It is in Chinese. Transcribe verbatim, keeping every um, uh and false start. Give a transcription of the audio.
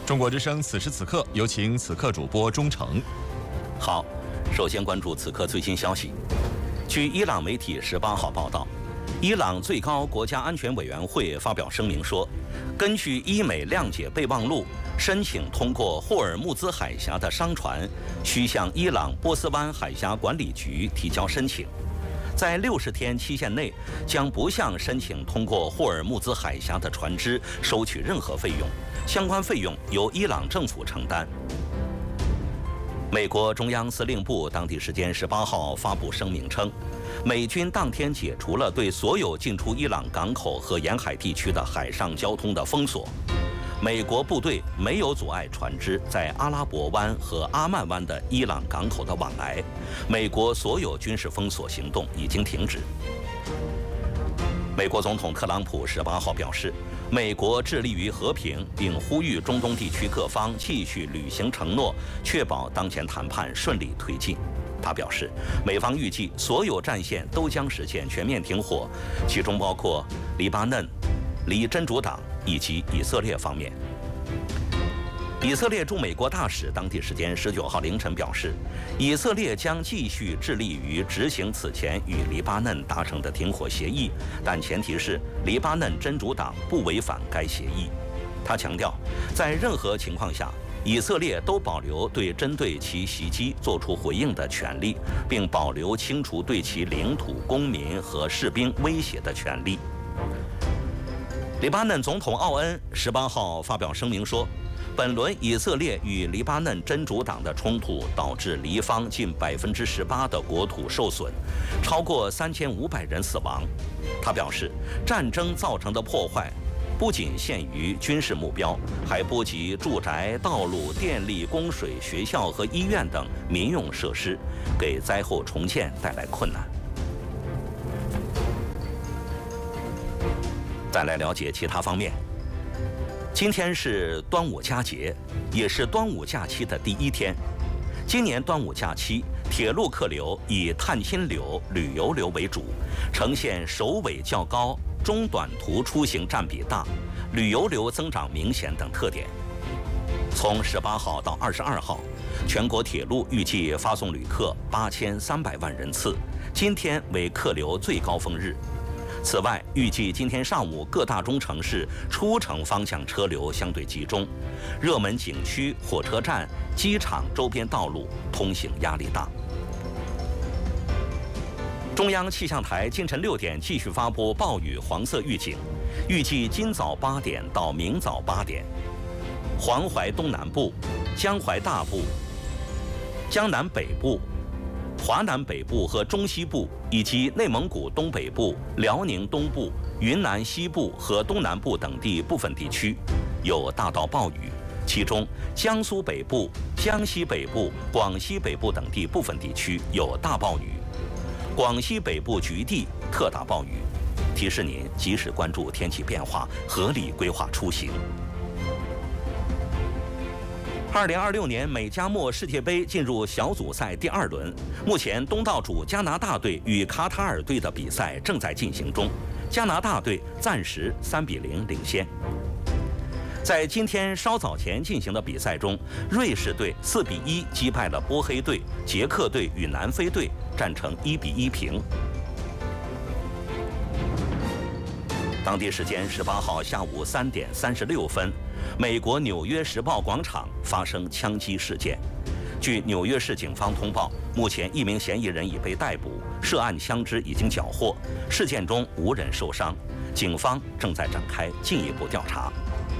中国之声此时此刻，有请此刻主播钟诚。 好，首先关注此刻最新消息。据伊朗媒体十八号报道，伊朗最高国家安全委员会发表声明说，根据伊美谅解备忘录，申请通过霍尔木兹海峡的商船需向伊朗波斯湾海峡管理局提交申请，在六十天期限内将不向申请通过霍尔木兹海峡的船只收取任何费用，相关费用由伊朗政府承担。美国中央司令部当地时间十八号发布声明称，美军当天解除了对所有进出伊朗港口和沿海地区的海上交通的封锁。美国部队没有阻碍船只在阿拉伯湾和阿曼湾的伊朗港口的往来。美国所有军事封锁行动已经停止。美国总统特朗普十八号表示，美国致力于和平，并呼吁中东地区各方继续履行承诺，确保当前谈判顺利推进。他表示，美方预计所有战线都将实现全面停火，其中包括黎巴嫩、离真主党以及以色列方面。以色列驻美国大使当地时间十九号凌晨表示，以色列将继续致力于执行此前与黎巴嫩达成的停火协议，但前提是黎巴嫩真主党不违反该协议。他强调，在任何情况下，以色列都保留对针对其袭击作出回应的权利，并保留清除对其领土、公民和士兵威胁的权利。黎巴嫩总统奥恩十八号发表声明说，本轮以色列与黎巴嫩真主党的冲突导致黎方近百分之十八的国土受损，超过三千五百人死亡。他表示，战争造成的破坏不仅限于军事目标，还波及住宅、道路、电力、供水、学校和医院等民用设施，给灾后重建带来困难。再来了解其他方面。今天是端午佳节，也是端午假期的第一天。今年端午假期，铁路客流以探亲流、旅游流为主，呈现首尾较高、中短途出行占比大、旅游流增长明显等特点。从十八号到二十二号，全国铁路预计发送旅客八千三百万人次，今天为客流最高峰日。此外，预计今天上午各大中城市出城方向车流相对集中，热门景区、火车站、机场周边道路通行压力大。中央气象台今晨六点继续发布暴雨黄色预警，预计今早八点到明早八点，黄淮东南部、江淮大部、江南北部、华南北部和中西部，以及内蒙古东北部、辽宁东部、云南西部和东南部等地部分地区有大到暴雨，其中江苏北部、江西北部、广西北部等地部分地区有大暴雨，广西北部局地特大暴雨。提示您及时关注天气变化，合理规划出行。二零二六年美加墨世界杯进入小组赛第二轮，目前东道主加拿大队与卡塔尔队的比赛正在进行中，加拿大队暂时三比零领先。在今天稍早前进行的比赛中，瑞士队四比一击败了波黑队，捷克队与南非队战成一比一平。当地时间十八号下午三点三十六分，美国纽约时报广场发生枪击事件。据纽约市警方通报，目前一名嫌疑人已被逮捕，涉案枪支已经缴获，事件中无人受伤，警方正在展开进一步调查。